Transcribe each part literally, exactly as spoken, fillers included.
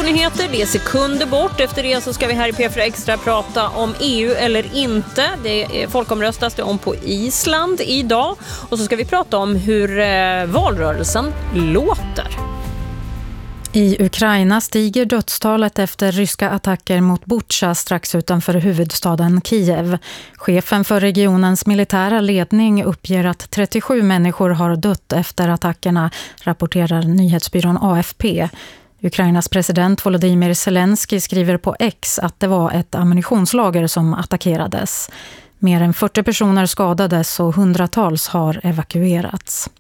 nyheter. Det är sekunder bort. Efter det så ska vi här i P fyra Extra prata om E U eller inte. Det är folkomröstas det om på Island idag. Och så ska vi prata om hur eh, valrörelsen låter. I Ukraina stiger dödstalet efter ryska attacker mot Bucha strax utanför huvudstaden Kiev. Chefen för regionens militära ledning uppger att trettiosju människor har dött efter attackerna, rapporterar nyhetsbyrån A F P. Ukrainas president Volodymyr Zelensky skriver på X att det var ett ammunitionslager som attackerades. Mer än fyrtio personer skadades och hundratals har evakuerats.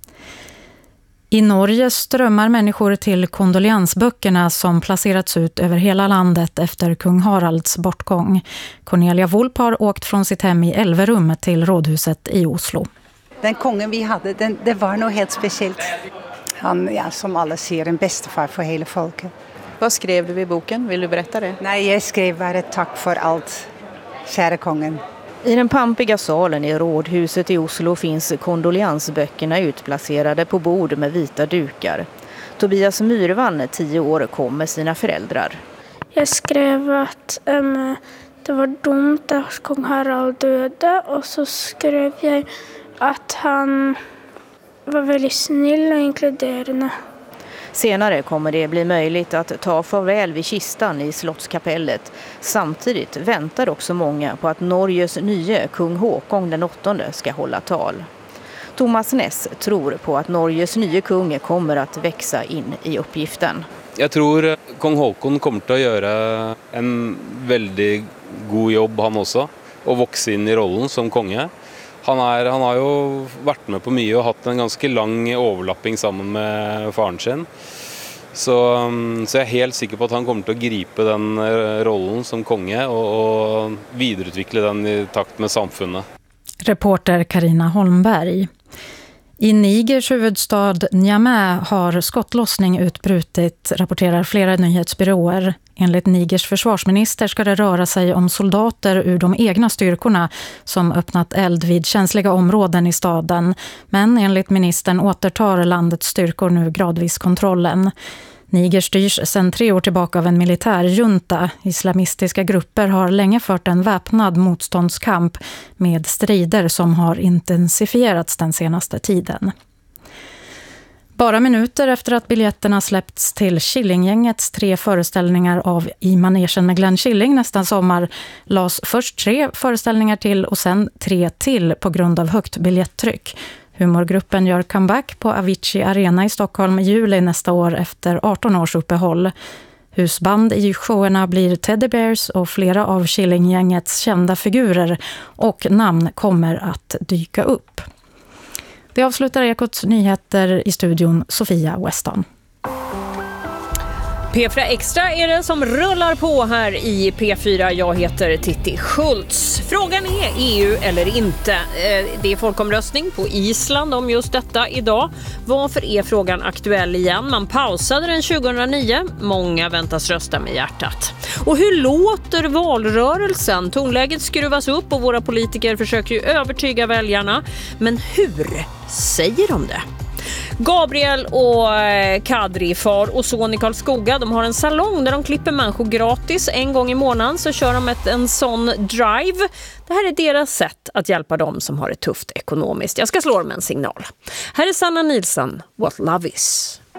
I Norge strömmar människor till kondoleansböckerna som placerats ut över hela landet efter kung Haralds bortgång. Cornelia Wolp har åkt från sitt hem i Elverum till rådhuset i Oslo. Den kungen vi hade, den, det var nog helt speciellt. Han, ja, som alla ser, en bästefar för hela folket. Vad skrev du i boken? Vill du berätta det? Nej, jag skrev bara tack för allt, kära kungen. I den pampiga salen i rådhuset i Oslo finns kondoleansböckerna utplacerade på bord med vita dukar. Tobias Myrvan, tio år, kom med sina föräldrar. Jag skrev att um, det var dumt att kung Harald döde, och så skrev jag att han var väldigt snäll och inkluderande. Senare kommer det bli möjligt att ta farväl vid kistan i slottskapellet. Samtidigt väntar också många på att Norges nye kung Håkon den åttonde ska hålla tal. Thomas Ness tror på att Norges nye kung kommer att växa in i uppgiften. Jag tror kung Håkon kommer att göra en väldigt god jobb han också och växa in i rollen som konge. Han, är, han har ju varit med på mycket och haft en ganska lång överlappning samman med faren sin. Så, så jag är helt säker på att han kommer att gripa den rollen som konge och, och vidareutveckla den i takt med samfunnet. Reporter Carina Holmberg. I Nigers huvudstad Niamey har skottlossning utbrutit, rapporterar flera nyhetsbyråer. Enligt Nigers försvarsminister ska det röra sig om soldater ur de egna styrkorna som öppnat eld vid känsliga områden i staden. Men enligt ministern återtar landets styrkor nu gradvis kontrollen. Niger styrs sedan tre år tillbaka av en militärjunta. Islamistiska grupper har länge fört en väpnad motståndskamp med strider som har intensifierats den senaste tiden. Bara minuter efter att biljetterna släppts till Killinggängets tre föreställningar av I manegen med Glenn Killing nästan sommar lades först tre föreställningar till och sen tre till på grund av högt biljetttryck. Humorgruppen gör comeback på Avicii Arena i Stockholm i juli nästa år efter arton års uppehåll. Husband i showerna blir Teddy Bears och flera av Killinggängets kända figurer och namn kommer att dyka upp. Det avslutar Ekots nyheter i studion Sofia Weston. P fyra Extra är det som rullar på här i P fyra. Jag heter Titti Schultz. Frågan är E U eller inte. Det är folkomröstning på Island om just detta idag. Varför är frågan aktuell igen? Man pausade den tjugohundranio. Många väntas rösta med hjärtat. Och hur låter valrörelsen? Tonläget skruvas upp och våra politiker försöker ju övertyga väljarna. Men hur säger de det? Gabriel och Kadri, far och son i Karlskoga, de har en salong där de klipper människor gratis. En gång i månaden så kör de ett, en sån drive. Det här är deras sätt att hjälpa dem som har det tufft ekonomiskt. Jag ska slå dem en signal. Här är Sanna Nilsson, What Love Is.